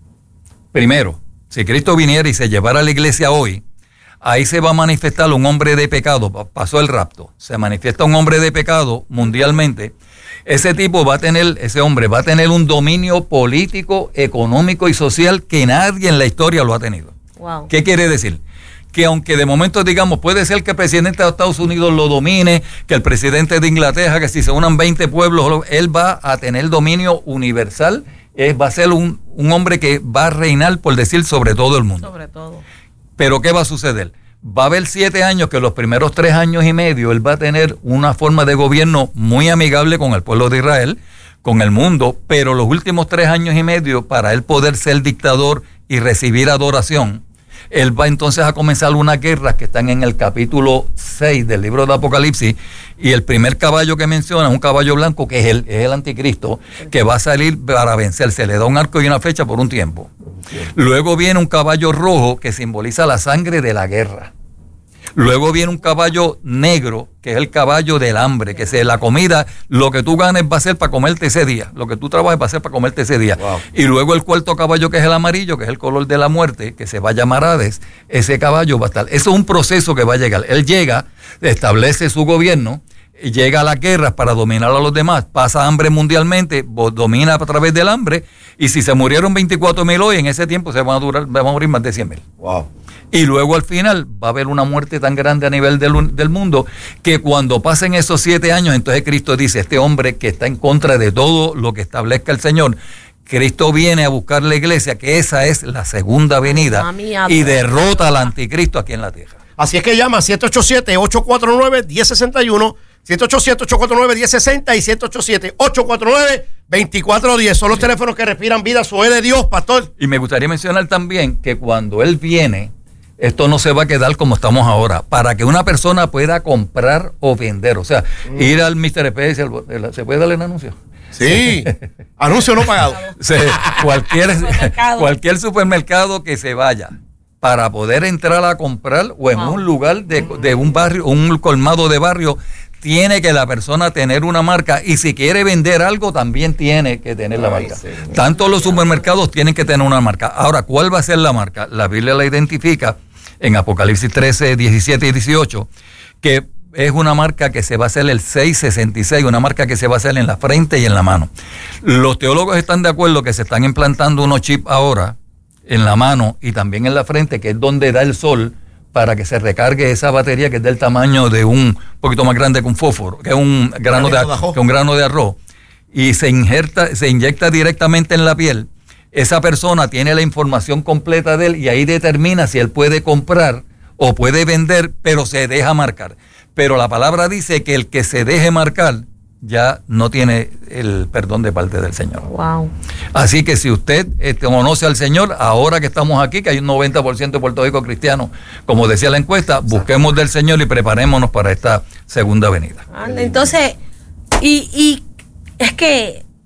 Primero, si Cristo viniera y se llevara a la iglesia hoy, ahí se va a manifestar un hombre de pecado, pasó el rapto, se manifiesta un hombre de pecado mundialmente. Ese tipo va a tener, ese hombre va a tener un dominio político, económico y social que nadie en la historia lo ha tenido. Wow. ¿Qué quiere decir? Que aunque de momento digamos, puede ser que el presidente de Estados Unidos lo domine, que el presidente de Inglaterra, que si se unan veinte pueblos, él va a tener dominio universal, es, va a ser un, un hombre que va a reinar, por decir, sobre todo el mundo. Sobre todo. Pero ¿qué va a suceder? Va a haber siete años que los primeros tres años y medio él va a tener una forma de gobierno muy amigable con el pueblo de Israel, con el mundo, pero los últimos tres años y medio para él poder ser dictador y recibir adoración, él va entonces a comenzar unas guerras que están en el capítulo seis del libro de Apocalipsis, y el primer caballo que menciona es un caballo blanco que es el, es el anticristo, que va a salir para vencer, se le da un arco y una flecha por un tiempo. Luego viene un caballo rojo que simboliza la sangre de la guerra. Luego viene un caballo negro, que es el caballo del hambre, que es la comida, lo que tú ganes va a ser para comerte ese día, lo que tú trabajes va a ser para comerte ese día. Wow. Y luego el cuarto caballo, que es el amarillo, que es el color de la muerte, que se va a llamar Hades, ese caballo va a estar. Eso es un proceso que va a llegar. Él llega, establece su gobierno, y llega a las guerras para dominar a los demás, pasa hambre mundialmente, domina a través del hambre, y si se murieron veinticuatro mil hoy, en ese tiempo se van a, durar, van a morir más de cien mil. Wow. Y luego al final va a haber una muerte tan grande a nivel del, del mundo que cuando pasen esos siete años, entonces Cristo dice, este hombre que está en contra de todo lo que establezca el Señor, Cristo viene a buscar la iglesia, que esa es la segunda venida, y derrota al anticristo aquí en la tierra. Así es que llama siete ocho siete, ocho cuatro nueve, uno cero seis uno, siete ocho siete, ocho cuatro nueve, uno cero seis cero y siete ocho siete, ocho cuatro nueve, dos cuatro uno cero. Son los teléfonos que respiran vida. Zoe de Dios, pastor. Y me gustaría mencionar también que cuando Él viene, esto no se va a quedar como estamos ahora. Para que una persona pueda comprar o vender, o sea, mm. ir al mister P S, ¿se puede darle un anuncio? Sí, anuncio no pagado. Sí, cualquier, supermercado. cualquier supermercado que se vaya para poder entrar a comprar o en wow. un lugar de, de un barrio, un colmado de barrio, tiene que la persona tener una marca, y si quiere vender algo también tiene que tener la marca. Ay, sí. Tanto los supermercados tienen que tener una marca. Ahora, ¿cuál va a ser la marca? La Biblia la identifica en Apocalipsis trece, diecisiete y dieciocho, que es una marca que se va a hacer el seis sesenta y seis, una marca que se va a hacer en la frente y en la mano. Los teólogos están de acuerdo que se están implantando unos chips ahora en la mano y también en la frente, que es donde da el sol, para que se recargue esa batería que es del tamaño de un poquito más grande que un fósforo, que es un grano de, que un grano de arroz, y se injerta, se inyecta directamente en la piel. Esa persona tiene la información completa de él y ahí determina si él puede comprar o puede vender, pero se deja marcar. Pero la palabra dice que el que se deje marcar ya no tiene el perdón de parte del Señor. Wow. Así que si usted eh, conoce al Señor, ahora que estamos aquí, que hay un noventa por ciento de Puerto Rico cristiano, como decía la encuesta, busquemos del Señor y preparémonos para esta segunda venida. Entonces, y, y es que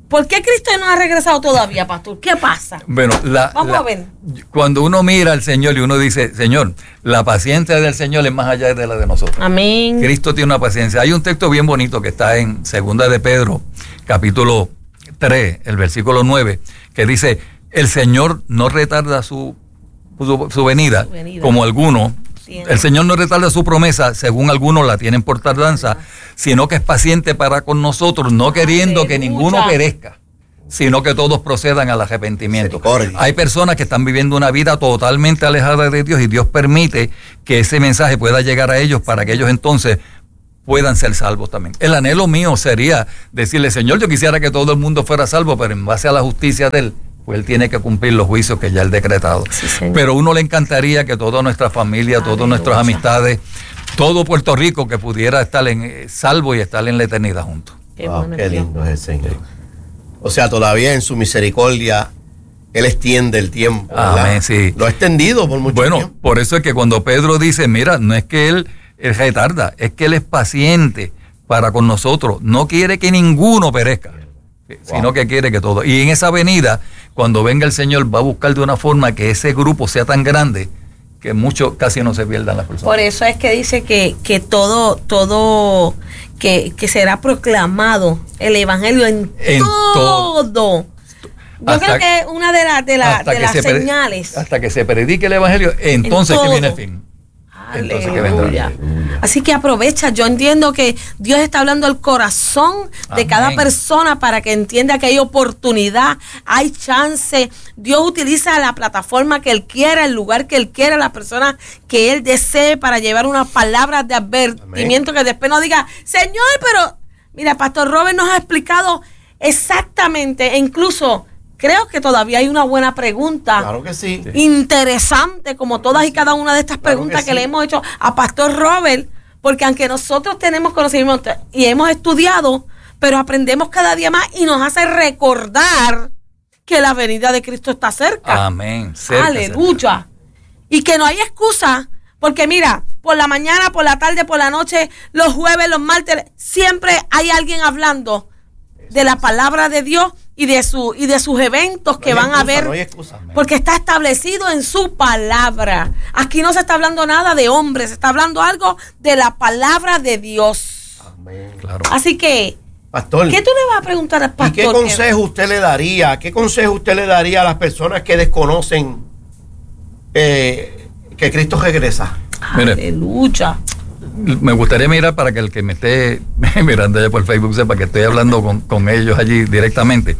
¿Por qué Cristo no ha regresado todavía, pastor? ¿Qué pasa? Bueno, la, Vamos la, a ver. Cuando uno mira al Señor y uno dice, Señor, la paciencia del Señor es más allá de la de nosotros. Amén. Cristo tiene una paciencia. Hay un texto bien bonito que está en Segunda de Pedro, capítulo tres, el versículo nueve, que dice, el Señor no retarda su, su, su venida, su venida, como algunos. El Señor no retarda su promesa, según algunos la tienen por tardanza, sino que es paciente para con nosotros, no queriendo Aleluya. Que ninguno perezca, sino que todos procedan al arrepentimiento. Hay personas que están viviendo una vida totalmente alejada de Dios y Dios permite que ese mensaje pueda llegar a ellos para que ellos entonces puedan ser salvos también. El anhelo mío sería decirle, Señor, yo quisiera que todo el mundo fuera salvo, pero en base a la justicia de Él, pues Él tiene que cumplir los juicios que ya Él decretado. Sí, pero a uno le encantaría que toda nuestra familia, todas nuestras amistades, todo Puerto Rico que pudiera estar en eh, salvo y estar en la eternidad juntos. Qué, wow, qué lindo es el Señor. Sí. O sea, todavía en su misericordia Él extiende el tiempo. Amén, sí. Lo ha extendido por mucho bueno, tiempo. Bueno, por eso es que cuando Pedro dice, mira, no es que Él, él retarda, es que Él es paciente para con nosotros. No quiere que ninguno perezca, wow. sino que quiere que todo. Y en esa venida, cuando venga el Señor, va a buscar de una forma que ese grupo sea tan grande que muchos casi no se pierdan las personas. Por eso es que dice que, que todo, todo, que, que será proclamado el evangelio en, en todo. todo. Yo hasta, creo que una de, la, de, la, de las señales. Pre, hasta que se predique el evangelio, entonces que viene el fin. Entonces, ¿qué vendrá? Así que aprovecha. Yo entiendo que Dios está hablando al corazón de Amén. Cada persona para que entienda que hay oportunidad, hay chance. Dios utiliza la plataforma que Él quiera, el lugar que Él quiera, las personas que Él desee para llevar unas palabras de advertimiento Amén. Que después no diga, Señor, pero mira, Pastor Robert nos ha explicado exactamente, e incluso creo que todavía hay una buena pregunta. Claro que sí. Interesante, como todas y cada una de estas claro preguntas que, que sí. le hemos hecho a Pastor Robert, porque aunque nosotros tenemos conocimiento y hemos estudiado, pero aprendemos cada día más y nos hace recordar que la venida de Cristo está cerca. Amén. Cerca, Aleluya. Cerca. Y que no hay excusa, porque mira, por la mañana, por la tarde, por la noche, los jueves, los martes, siempre hay alguien hablando de la palabra de Dios y de su y de sus eventos que no van excusa, a ver, no excusa, porque está establecido en su palabra. Aquí no se está hablando nada de hombres, se está hablando algo de la palabra de Dios. Amén. Claro. Así que, pastor, ¿qué tú le vas a preguntar al pastor? ¿Y qué consejo usted le daría? ¿Qué consejo usted le daría a las personas que desconocen eh, que Cristo regresa? Mire, aleluya. Me gustaría mirar para que el que me esté mirando allá por Facebook sepa que estoy hablando con, con ellos allí directamente.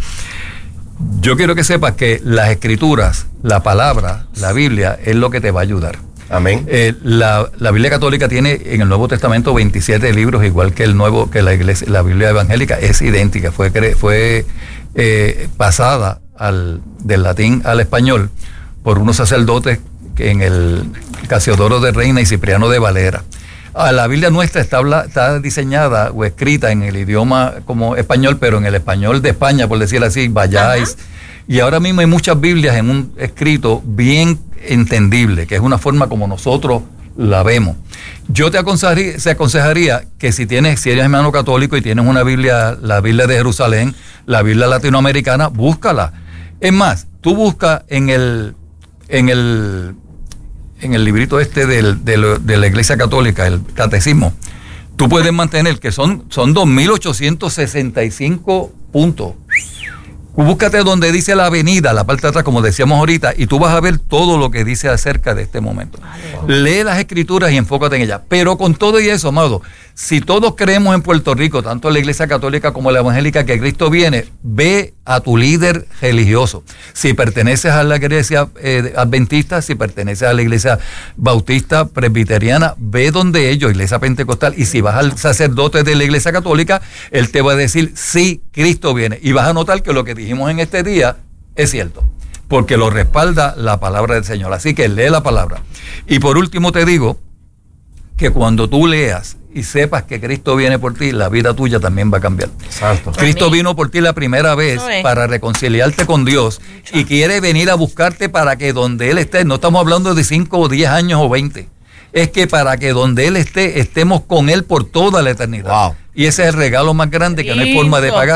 Yo quiero que sepas que las escrituras, la palabra, la Biblia es lo que te va a ayudar. Amén. Eh, la, la Biblia católica tiene en el Nuevo Testamento veintisiete libros, igual que el nuevo, que la iglesia, la Biblia evangélica es idéntica, fue, fue eh, pasada al, del latín al español por unos sacerdotes que en el Casiodoro de Reina y Cipriano de Valera. La Biblia nuestra está, está diseñada o escrita en el idioma como español, pero en el español de España, por decirlo así, vayáis. Y ahora mismo hay muchas Biblias en un escrito bien entendible, que es una forma como nosotros la vemos. Yo te aconsejaría, te aconsejaría que si tienes, si eres hermano católico y tienes una Biblia, la Biblia de Jerusalén, la Biblia latinoamericana, búscala. Es más, tú busca en el, en el en el librito este del, de, de la Iglesia Católica, el Catecismo, tú puedes mantener que son, son dos mil ochocientos sesenta y cinco puntos. Búscate donde dice la avenida, la parte de atrás, como decíamos ahorita, y tú vas a ver todo lo que dice acerca de este momento. Vale. Lee las escrituras y enfócate en ellas. Pero con todo y eso, amado, si todos creemos en Puerto Rico, tanto la Iglesia Católica como la Evangélica, que Cristo viene, ve a tu líder religioso. Si perteneces a la Iglesia eh, Adventista, si perteneces a la Iglesia Bautista, Presbiteriana, ve donde ellos, Iglesia Pentecostal, y si vas al sacerdote de la Iglesia Católica, él te va a decir, sí, Cristo viene. Y vas a notar que lo que dijimos en este día es cierto, porque lo respalda la palabra del Señor. Así que lee la palabra. Y por último te digo que cuando tú leas y sepas que Cristo viene por ti, la vida tuya también va a cambiar. Exacto. Cristo vino por ti la primera vez para reconciliarte con Dios y quiere venir a buscarte para que donde Él esté, no estamos hablando de cinco o diez años o veinte, es que para que donde Él esté, estemos con Él por toda la eternidad. Wow. Y ese es el regalo más grande que no hay forma de pagar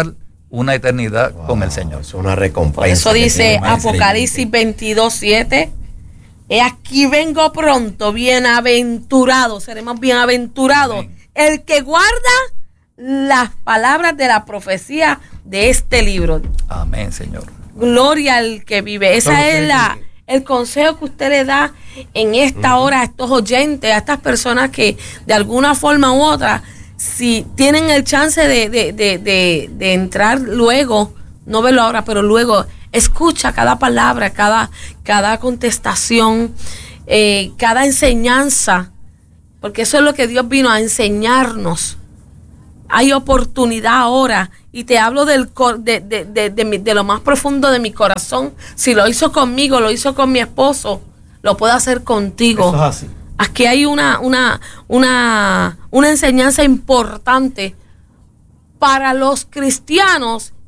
una eternidad wow, con el Señor. Es una recompensa. Por eso dice Apocalipsis veintidós, siete. He aquí vengo pronto, bienaventurado, seremos bienaventurados. Amén. El que guarda las palabras de la profecía de este libro. Amén, Señor. Gloria al que vive. Esa es la, el consejo que usted le da en esta uh-huh. hora a estos oyentes, a estas personas que de alguna forma u otra, si tienen el chance de, de, de, de, de entrar luego, no verlo ahora, pero luego escucha cada palabra, cada, cada contestación, eh, cada enseñanza, porque eso es lo que Dios vino a enseñarnos. Hay oportunidad ahora, y te hablo del de, de, de, de, mi, de lo más profundo de mi corazón. Si lo hizo conmigo, lo hizo con mi esposo, lo puedo hacer contigo. Eso es así. Aquí hay una, una, una, una enseñanza importante para los cristianos